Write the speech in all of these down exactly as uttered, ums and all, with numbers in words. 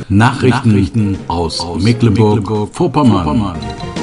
Nachrichten, Nachrichten aus, aus Mecklenburg-Vorpommern.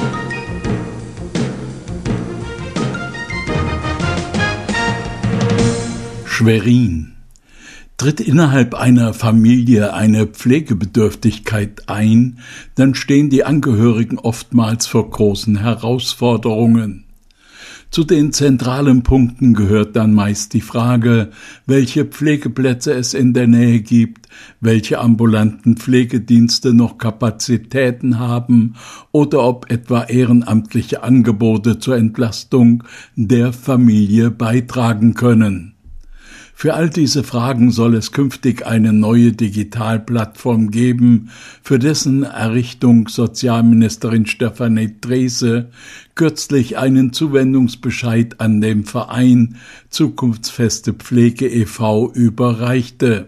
Schwerin. Tritt innerhalb einer Familie eine Pflegebedürftigkeit ein, dann stehen die Angehörigen oftmals vor großen Herausforderungen. Zu den zentralen Punkten gehört dann meist die Frage, welche Pflegeplätze es in der Nähe gibt, welche ambulanten Pflegedienste noch Kapazitäten haben oder ob etwa ehrenamtliche Angebote zur Entlastung der Familie beitragen können. Für all diese Fragen soll es künftig eine neue Digitalplattform geben, für dessen Errichtung Sozialministerin Stefanie Drese kürzlich einen Zuwendungsbescheid an den Verein Zukunftsfeste Pflege e V überreichte.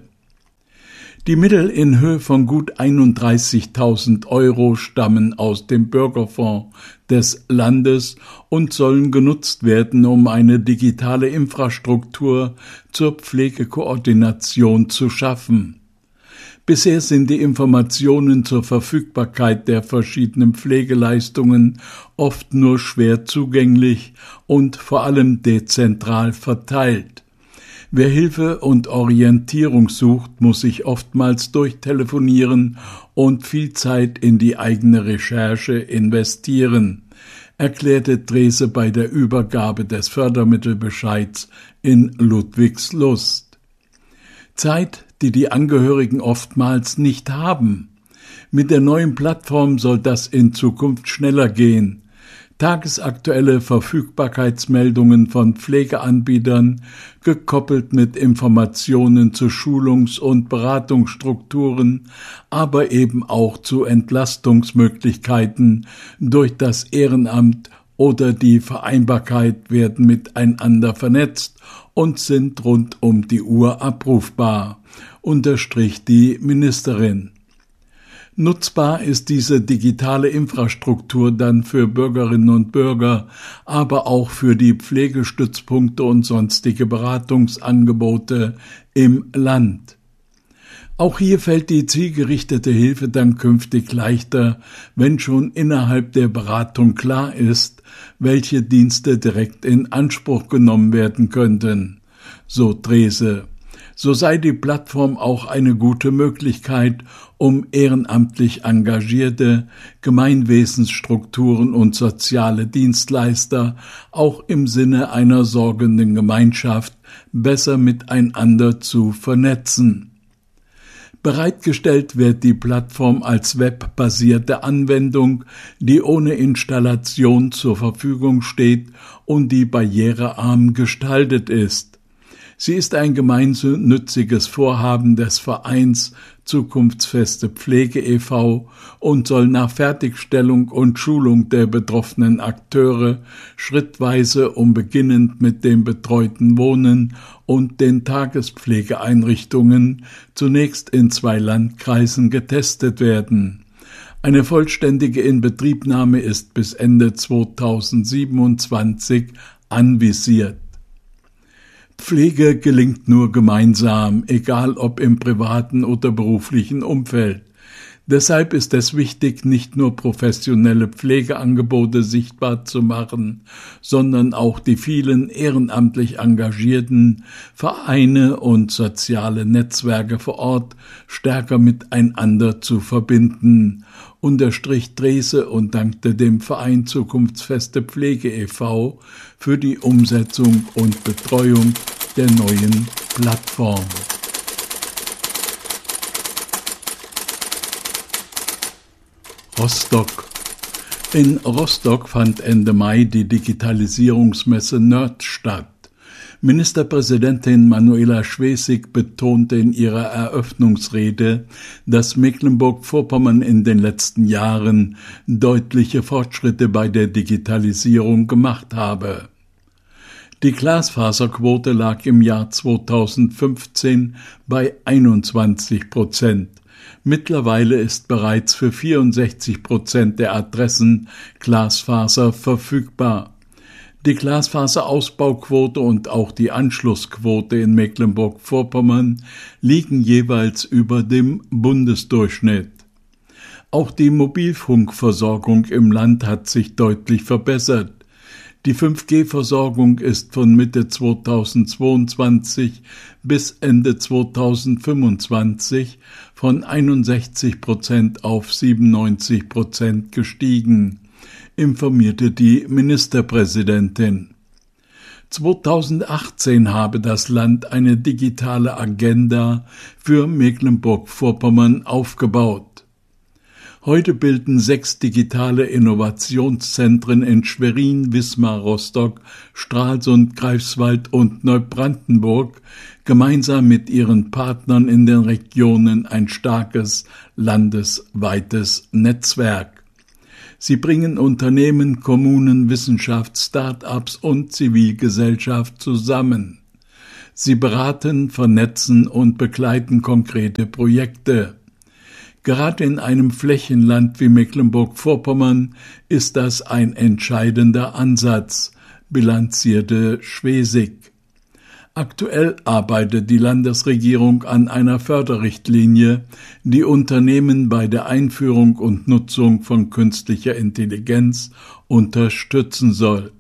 Die Mittel in Höhe von gut einunddreißigtausend Euro stammen aus dem Bürgerfonds des Landes und sollen genutzt werden, um eine digitale Infrastruktur zur Pflegekoordination zu schaffen. Bisher sind die Informationen zur Verfügbarkeit der verschiedenen Pflegeleistungen oft nur schwer zugänglich und vor allem dezentral verteilt. Wer Hilfe und Orientierung sucht, muss sich oftmals durchtelefonieren und viel Zeit in die eigene Recherche investieren, erklärte Drese bei der Übergabe des Fördermittelbescheids in Ludwigslust. Zeit, die die Angehörigen oftmals nicht haben. Mit der neuen Plattform soll das in Zukunft schneller gehen. Tagesaktuelle Verfügbarkeitsmeldungen von Pflegeanbietern, gekoppelt mit Informationen zu Schulungs- und Beratungsstrukturen, aber eben auch zu Entlastungsmöglichkeiten durch das Ehrenamt oder die Vereinbarkeit werden miteinander vernetzt und sind rund um die Uhr abrufbar, unterstrich die Ministerin. Nutzbar ist diese digitale Infrastruktur dann für Bürgerinnen und Bürger, aber auch für die Pflegestützpunkte und sonstige Beratungsangebote im Land. Auch hier fällt die zielgerichtete Hilfe dann künftig leichter, wenn schon innerhalb der Beratung klar ist, welche Dienste direkt in Anspruch genommen werden könnten, so Drese. So sei die Plattform auch eine gute Möglichkeit, um ehrenamtlich engagierte Gemeinwesensstrukturen und soziale Dienstleister auch im Sinne einer sorgenden Gemeinschaft besser miteinander zu vernetzen. Bereitgestellt wird die Plattform als webbasierte Anwendung, die ohne Installation zur Verfügung steht und die barrierearm gestaltet ist. Sie ist ein gemeinnütziges Vorhaben des Vereins Zukunftsfeste Pflege e V und soll nach Fertigstellung und Schulung der betroffenen Akteure schrittweise um beginnend mit dem betreuten Wohnen und den Tagespflegeeinrichtungen zunächst in zwei Landkreisen getestet werden. Eine vollständige Inbetriebnahme ist bis Ende zweitausendsiebenundzwanzig anvisiert. Pflege gelingt nur gemeinsam, egal ob im privaten oder beruflichen Umfeld. Deshalb ist es wichtig, nicht nur professionelle Pflegeangebote sichtbar zu machen, sondern auch die vielen ehrenamtlich engagierten Vereine und soziale Netzwerke vor Ort stärker miteinander zu verbinden, unterstrich Drese und dankte dem Verein Zukunftsfeste Pflege e V für die Umsetzung und Betreuung der neuen Plattform. Rostock. In Rostock fand Ende Mai die Digitalisierungsmesse Nerd statt. Ministerpräsidentin Manuela Schwesig betonte in ihrer Eröffnungsrede, dass Mecklenburg-Vorpommern in den letzten Jahren deutliche Fortschritte bei der Digitalisierung gemacht habe. Die Glasfaserquote lag im Jahr zweitausendfünfzehn bei einundzwanzig Prozent. Mittlerweile ist bereits für vierundsechzig Prozent der Adressen Glasfaser verfügbar. Die Glasfaserausbauquote und auch die Anschlussquote in Mecklenburg-Vorpommern liegen jeweils über dem Bundesdurchschnitt. Auch die Mobilfunkversorgung im Land hat sich deutlich verbessert. Die fünf G Versorgung ist von Mitte zweitausendzweiundzwanzig bis Ende zweitausendfünfundzwanzig von einundsechzig Prozent auf siebenundneunzig Prozent gestiegen, informierte die Ministerpräsidentin. zweitausendachtzehn habe das Land eine digitale Agenda für Mecklenburg-Vorpommern aufgebaut. Heute bilden sechs digitale Innovationszentren in Schwerin, Wismar, Rostock, Stralsund, Greifswald und Neubrandenburg gemeinsam mit ihren Partnern in den Regionen ein starkes landesweites Netzwerk. Sie bringen Unternehmen, Kommunen, Wissenschaft, Start-ups und Zivilgesellschaft zusammen. Sie beraten, vernetzen und begleiten konkrete Projekte. Gerade in einem Flächenland wie Mecklenburg-Vorpommern ist das ein entscheidender Ansatz, bilanzierte Schwesig. Aktuell arbeitet die Landesregierung an einer Förderrichtlinie, die Unternehmen bei der Einführung und Nutzung von künstlicher Intelligenz unterstützen soll.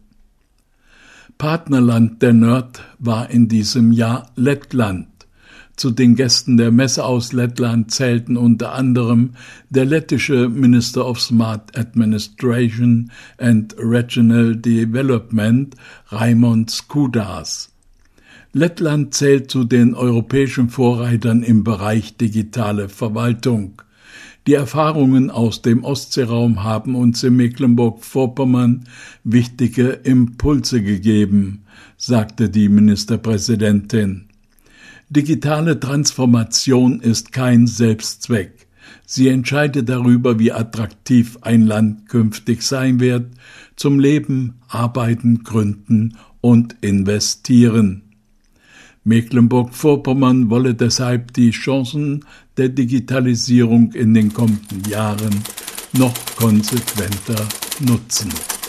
Partnerland der Nerd war in diesem Jahr Lettland. Zu den Gästen der Messe aus Lettland zählten unter anderem der lettische Minister of Smart Administration and Regional Development Raimons Skoudas. Lettland zählt zu den europäischen Vorreitern im Bereich digitale Verwaltung. Die Erfahrungen aus dem Ostseeraum haben uns in Mecklenburg-Vorpommern wichtige Impulse gegeben, sagte die Ministerpräsidentin. Digitale Transformation ist kein Selbstzweck. Sie entscheidet darüber, wie attraktiv ein Land künftig sein wird, zum Leben, Arbeiten, Gründen und Investieren. Mecklenburg-Vorpommern wolle deshalb die Chancen der Digitalisierung in den kommenden Jahren noch konsequenter nutzen.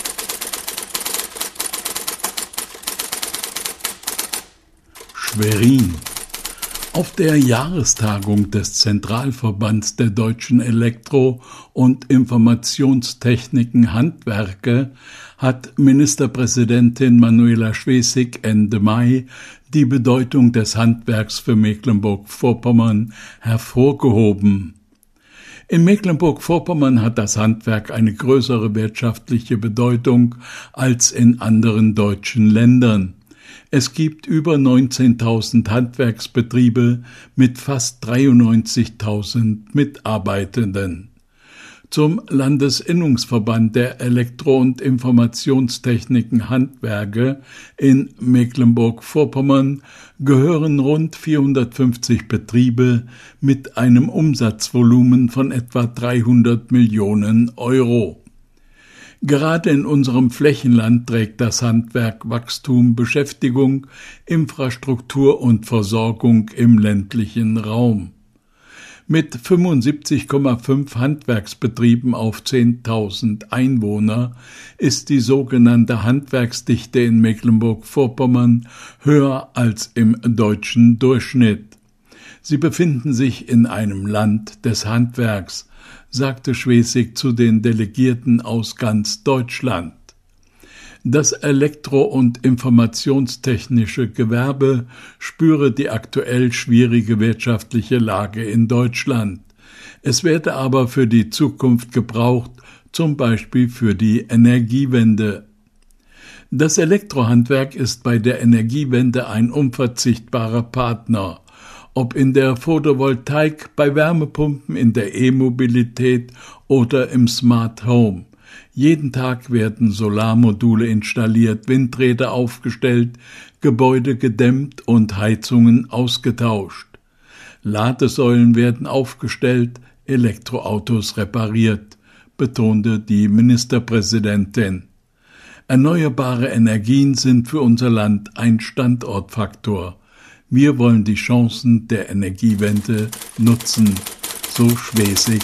Schwerin. Auf der Jahrestagung des Zentralverbands der deutschen Elektro- und Informationstechniken Handwerke hat Ministerpräsidentin Manuela Schwesig Ende Mai die Bedeutung des Handwerks für Mecklenburg-Vorpommern hervorgehoben. In Mecklenburg-Vorpommern hat das Handwerk eine größere wirtschaftliche Bedeutung als in anderen deutschen Ländern. Es gibt über neunzehntausend Handwerksbetriebe mit fast dreiundneunzigtausend Mitarbeitenden. Zum Landesinnungsverband der Elektro- und Informationstechniken Handwerke in Mecklenburg-Vorpommern gehören rund vierhundertfünfzig Betriebe mit einem Umsatzvolumen von etwa dreihundert Millionen Euro. Gerade in unserem Flächenland trägt das Handwerk Wachstum, Beschäftigung, Infrastruktur und Versorgung im ländlichen Raum. Mit fünfundsiebzig Komma fünf Handwerksbetrieben auf zehntausend Einwohner ist die sogenannte Handwerksdichte in Mecklenburg-Vorpommern höher als im deutschen Durchschnitt. Sie befinden sich in einem Land des Handwerks, sagte Schwesig zu den Delegierten aus ganz Deutschland. Das elektro- und informationstechnische Gewerbe spüre die aktuell schwierige wirtschaftliche Lage in Deutschland. Es werde aber für die Zukunft gebraucht, zum Beispiel für die Energiewende. Das Elektrohandwerk ist bei der Energiewende ein unverzichtbarer Partner. Ob in der Photovoltaik, bei Wärmepumpen, in der E-Mobilität oder im Smart Home. Jeden Tag werden Solarmodule installiert, Windräder aufgestellt, Gebäude gedämmt und Heizungen ausgetauscht. Ladesäulen werden aufgestellt, Elektroautos repariert, betonte die Ministerpräsidentin. Erneuerbare Energien sind für unser Land ein Standortfaktor. Wir wollen die Chancen der Energiewende nutzen, so Schwesig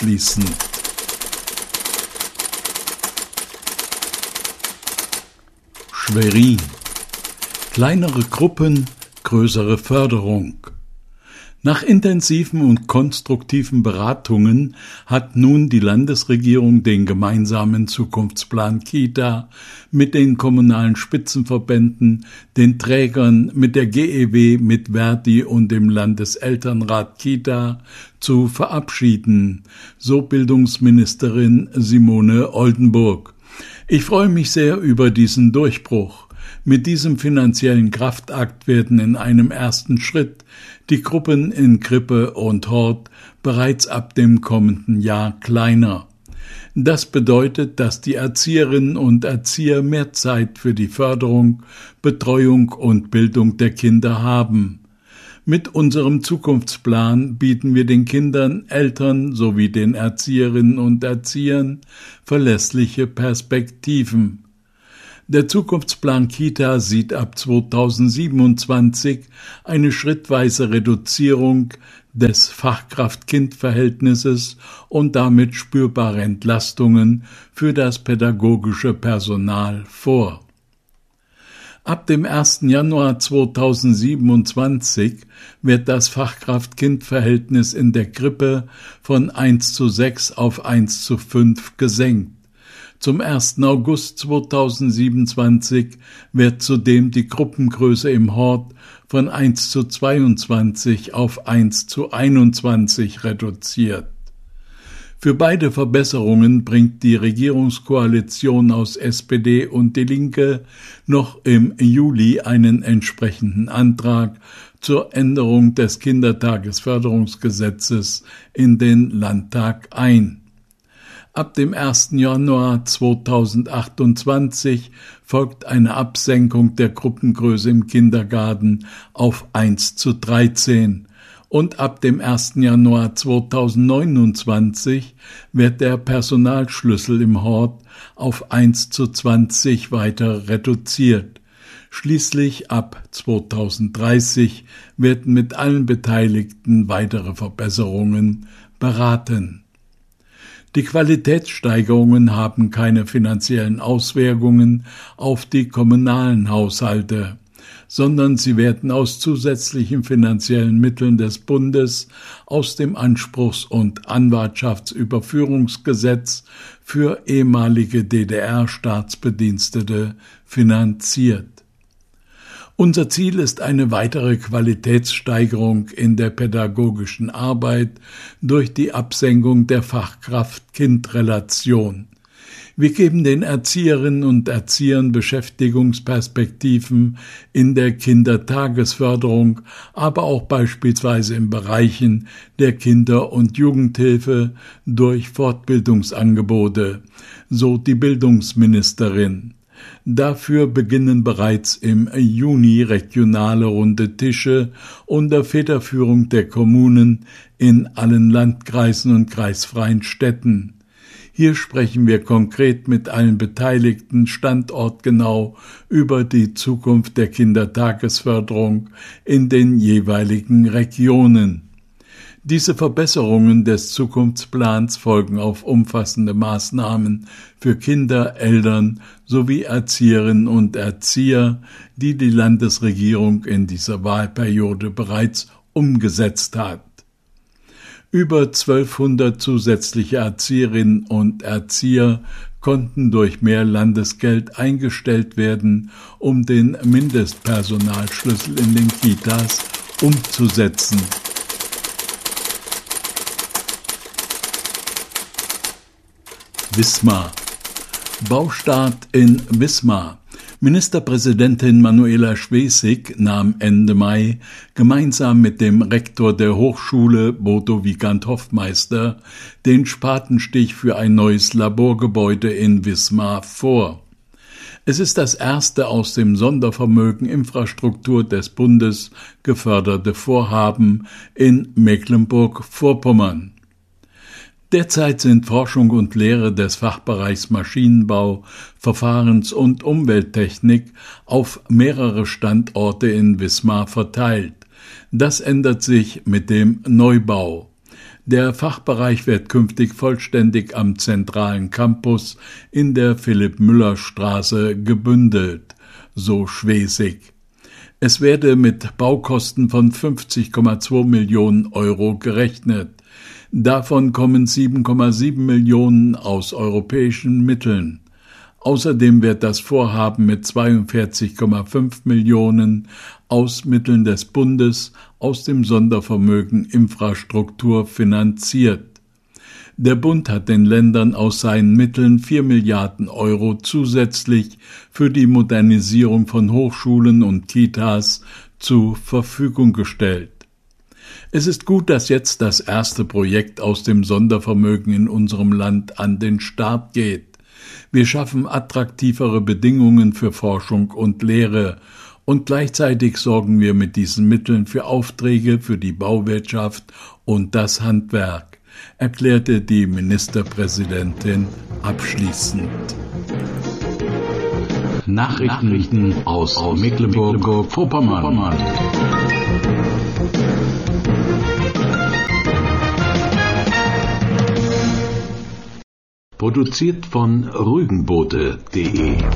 abschließend. Schwerin. Kleinere Gruppen, größere Förderung. Nach intensiven und konstruktiven Beratungen hat nun die Landesregierung den gemeinsamen Zukunftsplan Kita mit den kommunalen Spitzenverbänden, den Trägern, mit der G E W, mit Verdi und dem Landeselternrat Kita zu verabschieden, so Bildungsministerin Simone Oldenburg. Ich freue mich sehr über diesen Durchbruch. Mit diesem finanziellen Kraftakt werden in einem ersten Schritt die Gruppen in Krippe und Hort bereits ab dem kommenden Jahr kleiner. Das bedeutet, dass die Erzieherinnen und Erzieher mehr Zeit für die Förderung, Betreuung und Bildung der Kinder haben. Mit unserem Zukunftsplan bieten wir den Kindern, Eltern sowie den Erzieherinnen und Erziehern verlässliche Perspektiven. Der Zukunftsplan Kita sieht ab zweitausendsiebenundzwanzig eine schrittweise Reduzierung des Fachkraft-Kind-Verhältnisses und damit spürbare Entlastungen für das pädagogische Personal vor. Ab dem ersten Januar zweitausendsiebenundzwanzig wird das Fachkraft-Kind-Verhältnis in der Krippe von eins zu sechs auf eins zu fünf gesenkt. Zum ersten August zweitausendsiebenundzwanzig wird zudem die Gruppengröße im Hort von eins zu zweiundzwanzig auf eins zu einundzwanzig reduziert. Für beide Verbesserungen bringt die Regierungskoalition aus S P D und Die Linke noch im Juli einen entsprechenden Antrag zur Änderung des Kindertagesförderungsgesetzes in den Landtag ein. Ab dem ersten Januar zweitausendachtundzwanzig folgt eine Absenkung der Gruppengröße im Kindergarten auf eins zu dreizehn und ab dem ersten Januar zweitausendneunundzwanzig wird der Personalschlüssel im Hort auf eins zu zwanzig weiter reduziert. Schließlich ab zweitausenddreißig werden mit allen Beteiligten weitere Verbesserungen beraten. Die Qualitätssteigerungen haben keine finanziellen Auswirkungen auf die kommunalen Haushalte, sondern sie werden aus zusätzlichen finanziellen Mitteln des Bundes aus dem Anspruchs- und Anwartschaftsüberführungsgesetz für ehemalige D D R-Staatsbedienstete finanziert. Unser Ziel ist eine weitere Qualitätssteigerung in der pädagogischen Arbeit durch die Absenkung der Fachkraft-Kind-Relation. Wir geben den Erzieherinnen und Erziehern Beschäftigungsperspektiven in der Kindertagesförderung, aber auch beispielsweise in Bereichen der Kinder- und Jugendhilfe durch Fortbildungsangebote, so die Bildungsministerin. Dafür beginnen bereits im Juni regionale runde Tische unter Federführung der Kommunen in allen Landkreisen und kreisfreien Städten. Hier sprechen wir konkret mit allen Beteiligten standortgenau über die Zukunft der Kindertagesförderung in den jeweiligen Regionen. Diese Verbesserungen des Zukunftsplans folgen auf umfassende Maßnahmen für Kinder, Eltern sowie Erzieherinnen und Erzieher, die die Landesregierung in dieser Wahlperiode bereits umgesetzt hat. Über zwölfhundert zusätzliche Erzieherinnen und Erzieher konnten durch mehr Landesgeld eingestellt werden, um den Mindestpersonalschlüssel in den Kitas umzusetzen. Wismar. Baustart in Wismar. Ministerpräsidentin Manuela Schwesig nahm Ende Mai gemeinsam mit dem Rektor der Hochschule, Bodo Wiegand-Hoffmeister, den Spatenstich für ein neues Laborgebäude in Wismar vor. Es ist das erste aus dem Sondervermögen Infrastruktur des Bundes geförderte Vorhaben in Mecklenburg-Vorpommern. Derzeit sind Forschung und Lehre des Fachbereichs Maschinenbau, Verfahrens- und Umwelttechnik auf mehrere Standorte in Wismar verteilt. Das ändert sich mit dem Neubau. Der Fachbereich wird künftig vollständig am zentralen Campus in der Philipp-Müller-Straße gebündelt. so Schwesig. Es werde mit Baukosten von fünfzig Komma zwei Millionen Euro gerechnet. Davon kommen sieben Komma sieben Millionen aus europäischen Mitteln. Außerdem wird das Vorhaben mit zweiundvierzig Komma fünf Millionen aus Mitteln des Bundes aus dem Sondervermögen Infrastruktur finanziert. Der Bund hat den Ländern aus seinen Mitteln vier Milliarden Euro zusätzlich für die Modernisierung von Hochschulen und Kitas zur Verfügung gestellt. Es ist gut, dass jetzt das erste Projekt aus dem Sondervermögen in unserem Land an den Start geht. Wir schaffen attraktivere Bedingungen für Forschung und Lehre und gleichzeitig sorgen wir mit diesen Mitteln für Aufträge für die Bauwirtschaft und das Handwerk, erklärte die Ministerpräsidentin abschließend. Nachrichten aus Mecklenburg-Vorpommern. Produziert von Rügenboote punkt de